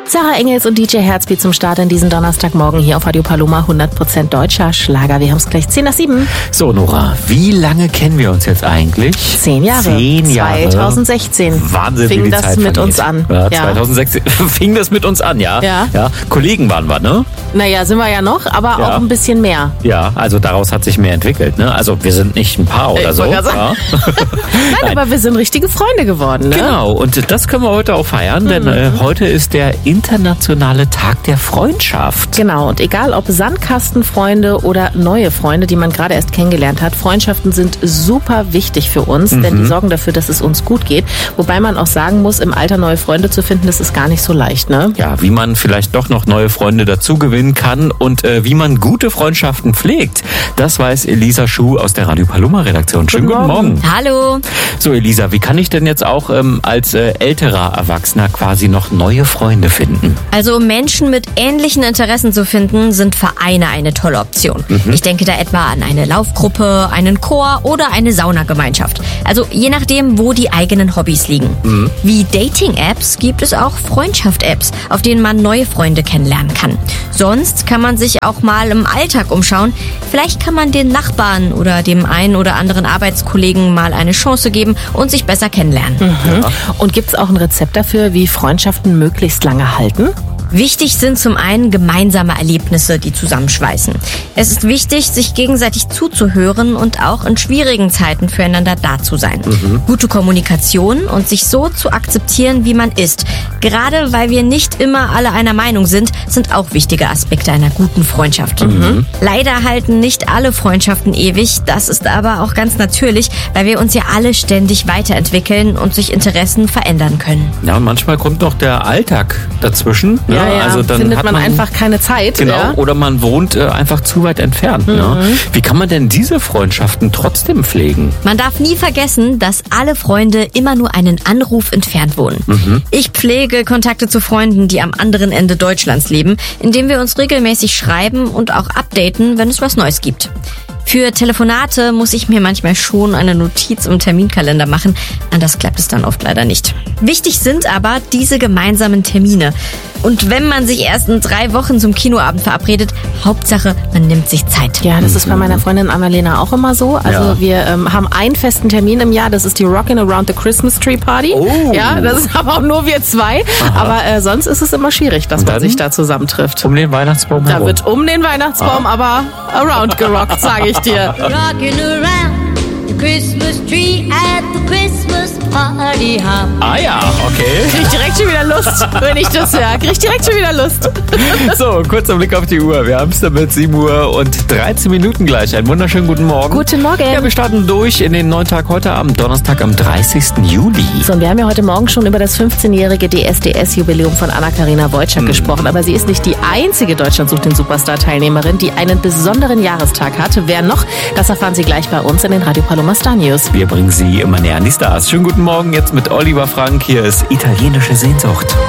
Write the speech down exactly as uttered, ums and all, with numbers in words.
Sarah Engels und D J Herzby zum Start in diesen Donnerstagmorgen hier auf Radio Paloma. hundert Prozent deutscher Schlager. Wir haben es gleich zehn nach sieben. So, Nora, wie lange kennen wir uns jetzt eigentlich? Zehn Jahre. Zehn Jahre. zweitausendsechzehn. Wahnsinn, fing wie die das Zeit mit vergeht. uns an. Ja, Ja. zweitausendsechzehn fing das mit uns an, ja? Ja. ja. Kollegen waren wir, ne? Naja, sind wir ja noch, aber Ja. auch ein bisschen mehr. Ja, also daraus hat sich mehr entwickelt, ne? Also wir sind nicht ein Paar oder Ich so. wollte gerade Ja. Nein, aber wir sind richtige Freunde geworden, ne? Genau, und das können wir heute auch feiern, denn äh, heute ist der internationale Tag der Freundschaft. Genau, und egal ob Sandkastenfreunde oder neue Freunde, die man gerade erst kennengelernt hat, Freundschaften sind super wichtig für uns, denn die sorgen dafür, dass es uns gut geht. Wobei man auch sagen muss, im Alter neue Freunde zu finden, das ist gar nicht so leicht, ne? Ja, wie man vielleicht doch noch neue Freunde dazu gewinnen kann und äh, wie man gute Freundschaften pflegt, das weiß Elisa Schuh aus der Radio Paloma Redaktion. Schönen Guten guten Morgen. Hallo. So, Elisa, wie kann ich denn jetzt auch ähm, als äh, älterer Erwachsener quasi noch neue Freunde finden? Also Menschen mit ähnlichen Interessen zu finden, sind Vereine eine tolle Option. Ich denke da etwa an eine Laufgruppe, einen Chor oder eine Saunagemeinschaft. Also je nachdem, wo die eigenen Hobbys liegen. Wie Dating-Apps gibt es auch Freundschaft-Apps, auf denen man neue Freunde kennenlernen kann. Sonst kann man sich auch mal im Alltag umschauen. Vielleicht kann man den Nachbarn oder dem einen oder anderen Arbeitskollegen mal eine Chance geben und sich besser kennenlernen. Mhm. Und gibt es auch ein Rezept dafür, wie Freundschaften möglichst lange halten? Wichtig sind zum einen gemeinsame Erlebnisse, die zusammenschweißen. Es ist wichtig, sich gegenseitig zuzuhören und auch in schwierigen Zeiten füreinander da zu sein. Mhm. Gute Kommunikation und sich so zu akzeptieren, wie man ist. Gerade weil wir nicht immer alle einer Meinung sind, sind auch wichtige Aspekte einer guten Freundschaft. Mhm. Leider halten nicht alle Freundschaften ewig. Das ist aber auch ganz natürlich, weil wir uns ja alle ständig weiterentwickeln und sich Interessen verändern können. Ja, und manchmal kommt noch der Alltag dazwischen. Ja, ja, also dann findet hat man, man einfach keine Zeit. Genau, Ja? oder man wohnt äh, einfach zu weit entfernt. Mhm. Ne? Wie kann man denn diese Freundschaften trotzdem pflegen? Man darf nie vergessen, dass alle Freunde immer nur einen Anruf entfernt wohnen. Mhm. Ich pflege Kontakte zu Freunden, die am anderen Ende Deutschlands leben, indem wir uns regelmäßig schreiben und auch updaten, wenn es was Neues gibt. Für Telefonate muss ich mir manchmal schon eine Notiz im Terminkalender machen. Anders klappt es dann oft leider nicht. Wichtig sind aber diese gemeinsamen Termine. Und wenn man sich erst in drei Wochen zum Kinoabend verabredet, Hauptsache, man nimmt sich Zeit. Ja, das ist bei meiner Freundin Annalena auch immer so. Also Ja. wir ähm, haben einen festen Termin im Jahr, das ist die Rockin' Around the Christmas Tree Party. Oh. Ja, das ist aber auch nur wir zwei. Aha. Aber äh, sonst ist es immer schwierig, dass Und man dann? sich da zusammentrifft. Um den Weihnachtsbaum Da herum. wird um den Weihnachtsbaum aber around gerockt, sage ich dir. Rocking around the Christmas tree at the Christmas party hop. Ah ja, okay. Krieg ich direkt schon wieder Lust, wenn ich das höre. Krieg ich direkt schon wieder Lust. So, kurzer Blick auf die Uhr. Wir haben es damit sieben Uhr und dreizehn Minuten gleich. Einen wunderschönen guten Morgen. Guten Morgen. Ja, wir starten durch in den neuen Tag heute am Donnerstag, am dreißigsten Juli. So, und wir haben ja heute Morgen schon über das fünfzehnjährige D S D S-Jubiläum von Anna-Karina Wojcik gesprochen. Aber sie ist nicht die einzige Deutschland sucht den Superstar-Teilnehmerin, die einen besonderen Jahrestag hatte. Wer noch? Das erfahren Sie gleich bei uns in den Radio Paloma Star News. Wir bringen Sie immer näher an die Stars. Schönen guten Morgen jetzt mit Oliver Frank. Hier ist Italienische Sehnsucht.